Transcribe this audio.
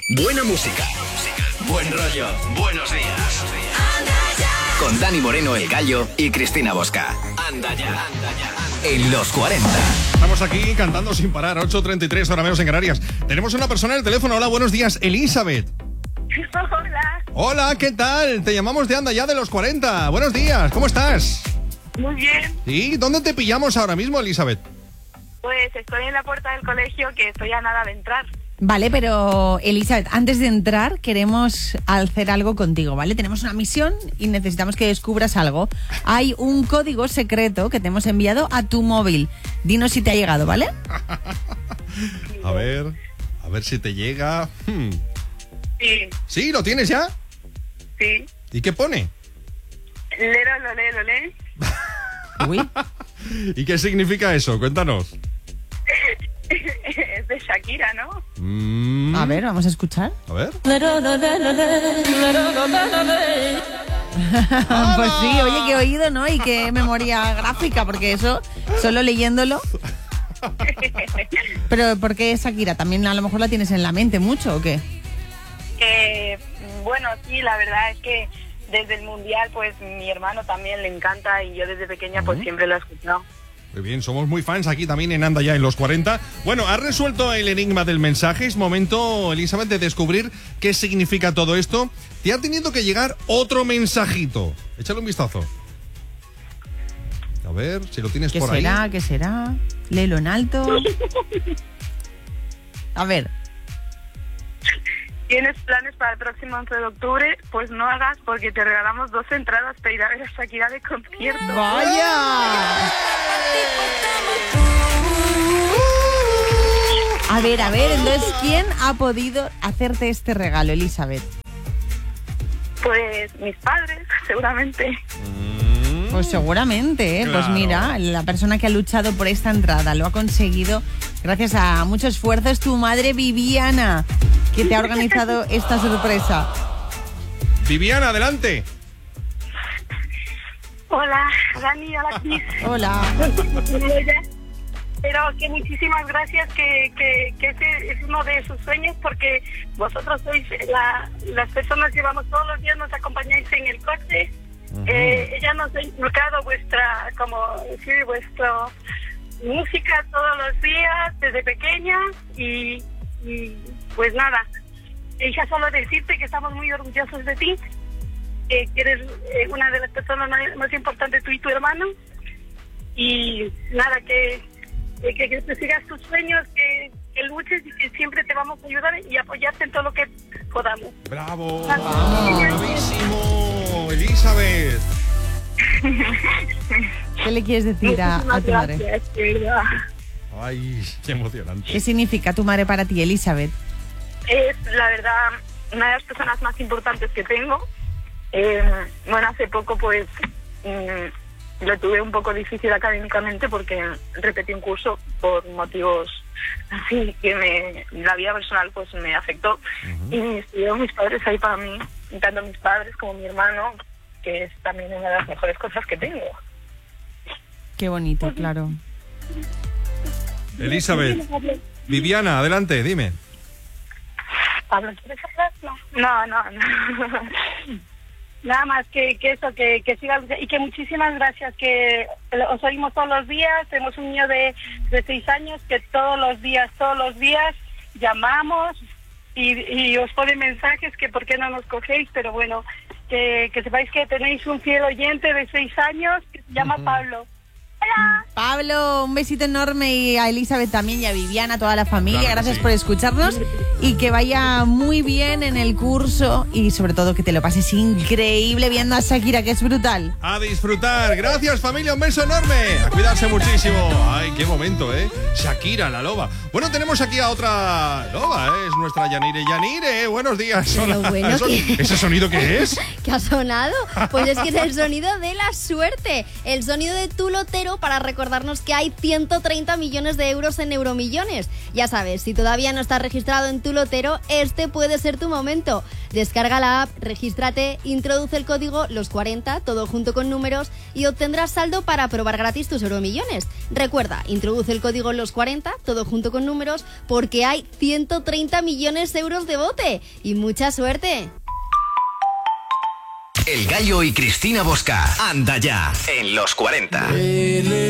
Buena música. Buen rollo. Buenos días. Con Dani Moreno, El Gallo, y Cristina Bosca. Anda ya. En los 40. Estamos aquí cantando sin parar, 8:33, hora menos en Canarias. Tenemos una persona en el teléfono. Hola, buenos días, Elizabeth. Hola. Hola, ¿qué tal? Te llamamos de Anda ya de los 40. Buenos días, ¿cómo estás? Muy bien. ¿Sí? ¿Dónde te pillamos ahora mismo, Elizabeth? Pues estoy en la puerta del colegio, que estoy a nada de entrar. Vale, pero Elizabeth, antes de entrar queremos hacer algo contigo, ¿vale? Tenemos una misión y necesitamos que descubras algo. Hay un código secreto que te hemos enviado a tu móvil. Dinos si te ha llegado, ¿vale? A ver si te llega. Sí. ¿Sí? ¿Lo tienes ya? Sí. ¿Y qué pone? Lero. Uy. ¿Y qué significa eso? Cuéntanos. Es de Shakira, ¿no? A ver, vamos a escuchar. A ver. Pues sí, oye, qué oído, ¿no? Y qué memoria gráfica, porque eso, solo leyéndolo. Pero ¿por qué Shakira? ¿También a lo mejor la tienes en la mente mucho o qué? Bueno, sí, la verdad es que desde el Mundial, pues mi hermano también le encanta y yo desde pequeña pues siempre lo he escuchado. Muy bien, somos muy fans aquí también en Anda ya en los 40. Bueno, ¿has resuelto el enigma del mensaje? Es momento, Elizabeth, de descubrir qué significa todo esto. Te ha tenido que llegar otro mensajito. Échale un vistazo. A ver, si lo tienes por ahí. ¿Qué será? Léelo en alto. A ver. ¿Tienes planes para el próximo 11 de octubre? Pues no hagas, porque te regalamos 2 entradas para ir a ver a Shakira de concierto. ¡Vaya! A ver, entonces, ¿quién ha podido hacerte este regalo, Elizabeth? Pues mis padres, seguramente. Pues seguramente, ¿eh? Claro. Pues mira, la persona que ha luchado por esta entrada lo ha conseguido gracias a mucho esfuerzo. Es tu madre Viviana, que te ha organizado esta sorpresa. Viviana, adelante. Hola, Dani, hola, Cris. Hola. Pero que muchísimas gracias, que ese es uno de sus sueños, porque vosotros sois las personas que vamos todos los días, nos acompañáis en el coche. Ella nos ha inculcado vuestra música todos los días desde pequeña y pues nada, ella solo decirte que estamos muy orgullosos de ti, que eres una de las personas más importantes, tú y tu hermano, y nada, que te sigas tus sueños, que luches y que siempre te vamos a ayudar y apoyarte en todo lo que podamos. ¡Bravo! ¡Bravísimo! Elizabeth. ¿Qué le quieres decir a tu madre? Gracias, de verdad. Ay, qué emocionante. ¿Qué significa tu madre para ti, Elizabeth? Es, la verdad, una de las personas más importantes que tengo. Bueno, hace poco pues lo tuve un poco difícil académicamente porque repetí un curso por motivos así que la vida personal pues me afectó. Y estuvieron mis padres ahí para mí, tanto mis padres como mi hermano, que es también una de las mejores cosas que tengo. Qué bonito, claro. Elizabeth. Viviana, adelante, dime. ¿Pablo, quieres hablar? No. Nada más que eso, que sigas, y que muchísimas gracias, que os oímos todos los días. Tenemos un niño de 6 años que todos los días llamamos y os ponen mensajes que por qué no nos cogéis, pero bueno, que sepáis que tenéis un fiel oyente de 6 años que se llama Pablo. Hola. Pablo, un besito enorme, y a Elizabeth también, y a Viviana, a toda la familia. Claro, gracias sí. por escucharnos y que vaya muy bien en el curso y sobre todo que te lo pases increíble viendo a Shakira, que es brutal. A disfrutar. Gracias, familia, un beso enorme. A cuidarse muchísimo. Ay, qué momento, ¿eh? Shakira, la loba. Bueno, tenemos aquí a otra loba, ¿eh? Es nuestra Yanire. Yanire, buenos días. Pero Hola. bueno, ¿Ese sonido qué es? ¿Qué ha sonado? Pues es que es el sonido de la suerte, el sonido de tu lotero, para recordarnos que hay 130 millones de euros en Euromillones. Ya sabes, si todavía no estás registrado en tu lotero, este puede ser tu momento. Descarga la app, regístrate, introduce el código los40, todo junto con números, y obtendrás saldo para probar gratis tus Euromillones. Recuerda, introduce el código los40, todo junto con números, porque hay 130 millones de euros de bote. Y mucha suerte. El Gallo y Cristina Bosca. Anda ya en los 40.